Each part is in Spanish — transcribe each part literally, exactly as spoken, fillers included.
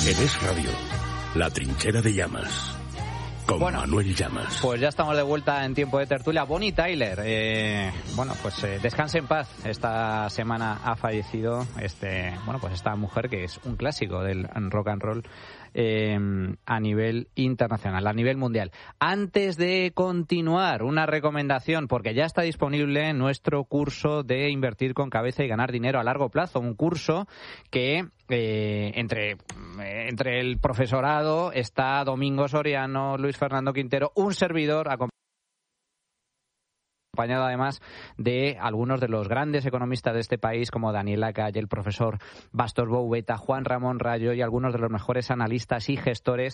En Es Radio, La Trinchera de Llamas, con bueno, Manuel Llamas. Pues ya estamos de vuelta en tiempo de tertulia. Bonnie Tyler, eh, bueno, pues eh, descanse en paz. Esta semana ha fallecido este, bueno, pues esta mujer que es un clásico del rock and roll eh, a nivel internacional, a nivel mundial. Antes de continuar, una recomendación, porque ya está disponible nuestro curso de invertir con cabeza y ganar dinero a largo plazo, un curso que Eh, entre, eh, entre el profesorado está Domingo Soriano, Luis Fernando Quintero, un servidor acompañado además de algunos de los grandes economistas de este país como Daniela Calle, el profesor Bastos Boubeta, Juan Ramón Rayo y algunos de los mejores analistas y gestores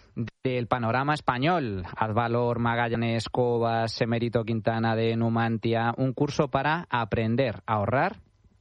del panorama español. Advalor, Magallanes, Cobas, Emérito Quintana de Numantia, un curso para aprender a ahorrar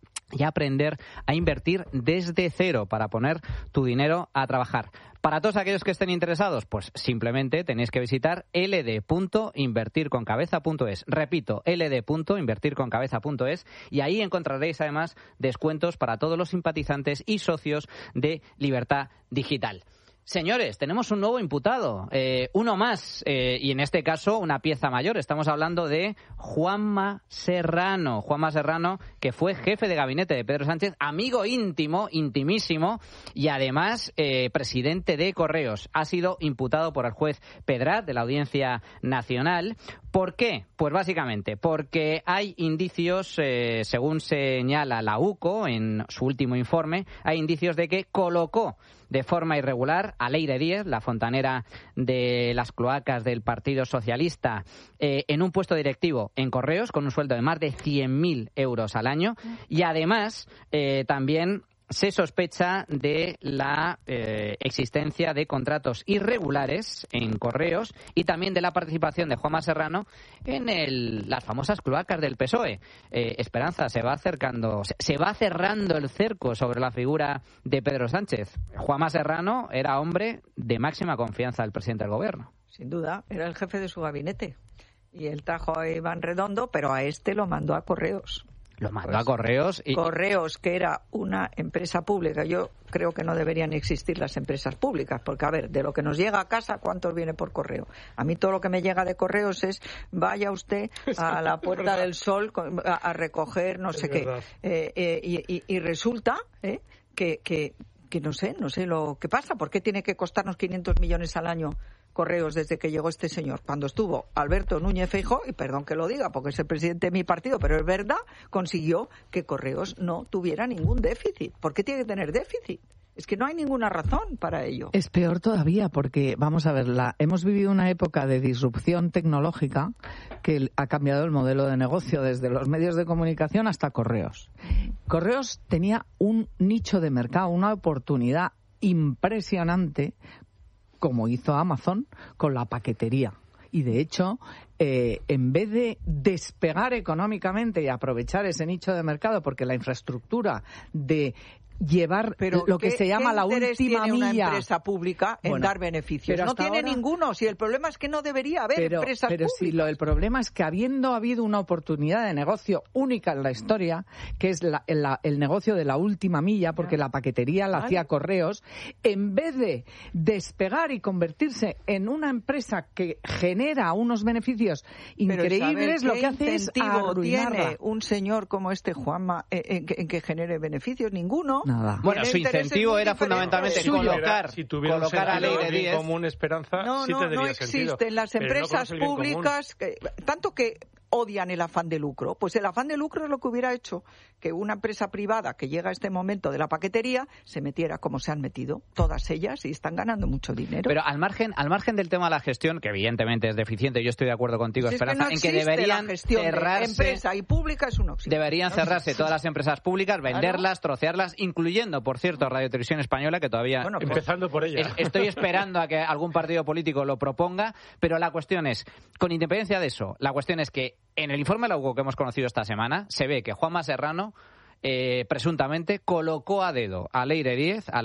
y aprender a invertir desde cero para poner tu dinero a trabajar. Para todos aquellos que estén interesados, pues simplemente tenéis que visitar eld punto invertir con cabeza punto es. Repito, eld punto invertir con cabeza punto es, y ahí encontraréis además descuentos para todos los simpatizantes y socios de Libertad Digital. Señores, tenemos un nuevo imputado, eh, uno más, eh, y en este caso una pieza mayor. Estamos hablando de Juanma Serrano. Juanma Serrano, que fue jefe de gabinete de Pedro Sánchez, amigo íntimo, intimísimo, y además eh, presidente de Correos. Ha sido imputado por el juez Pedrat de la Audiencia Nacional. ¿Por qué? Pues básicamente porque hay indicios, eh, según señala la U C O en su último informe, hay indicios de que colocó de forma irregular a Leire Díez, la fontanera de las cloacas del Partido Socialista, eh, en un puesto directivo en Correos con un sueldo de más de cien mil euros al año, y además eh, también se sospecha de la eh, existencia de contratos irregulares en Correos y también de la participación de Juanma Serrano en el, las famosas cloacas del P S O E. Eh, Esperanza, se va acercando, se, se va cerrando el cerco sobre la figura de Pedro Sánchez. Juanma Serrano era hombre de máxima confianza del presidente del gobierno. Sin duda, era el jefe de su gabinete. Y él trajo a Iván Redondo, pero a este lo mandó a Correos. Lo mandó pues, a Correos. Y... Correos, que era una empresa pública. Yo creo que no deberían existir las empresas públicas, porque, a ver, de lo que nos llega a casa, ¿cuánto viene por correo? A mí todo lo que me llega de Correos es, vaya usted a la Puerta del Sol a, a recoger no sé qué. Eh, eh, y, y, y resulta eh, que, que, que no sé, no sé lo que pasa. ¿Por qué tiene que costarnos quinientos millones al año Correos desde que llegó este señor? Cuando estuvo Alberto Núñez Feijóo, y perdón que lo diga porque es el presidente de mi partido, pero es verdad, consiguió que Correos no tuviera ningún déficit. ¿Por qué tiene que tener déficit? Es que no hay ninguna razón para ello. Es peor todavía porque, vamos a ver, la, hemos vivido una época de disrupción tecnológica que ha cambiado el modelo de negocio desde los medios de comunicación hasta Correos. Correos tenía un nicho de mercado, una oportunidad impresionante, como hizo Amazon con la paquetería. Y de hecho, eh, en vez de despegar económicamente y aprovechar ese nicho de mercado, porque la infraestructura de llevar pero lo que se llama la última tiene milla. Una empresa pública en bueno, dar beneficios. No tiene ahora... ninguno. Si el problema es que no debería haber pero, empresas pero públicas. Pero si lo, el problema es que habiendo habido una oportunidad de negocio única en la historia, que es la, la, el negocio de la última milla, porque la paquetería la vale. hacía Correos, en vez de despegar y convertirse en una empresa que genera unos beneficios increíbles, lo que hace es arruinarla. ¿Tiene un señor como este Juanma en, en, en que genere beneficios? Ninguno. Nada. Bueno, su incentivo era fundamentalmente colocar, si colocar a Leire Díez común Esperanza, no, sí no, tendría no existen sentido, las empresas no públicas, que, tanto que odian el afán de lucro. Pues el afán de lucro es lo que hubiera hecho que una empresa privada que llega a este momento de la paquetería se metiera como se han metido todas ellas y están ganando mucho dinero. Pero al margen al margen del tema de la gestión, que evidentemente es deficiente, yo estoy de acuerdo contigo, si Esperanza, es que no en que deberían la gestión cerrarse... De empresa y pública es un oxígeno. Deberían cerrarse todas las empresas públicas, venderlas, claro. trocearlas, incluyendo, por cierto, Radio Televisión Española, que todavía... Bueno, pues, empezando por ella. Estoy esperando a que algún partido político lo proponga, pero la cuestión es, con independencia de eso, la cuestión es que en el informe de la U C O que hemos conocido esta semana, se ve que Juanma Serrano, eh, presuntamente, colocó a dedo a Leire Díez, a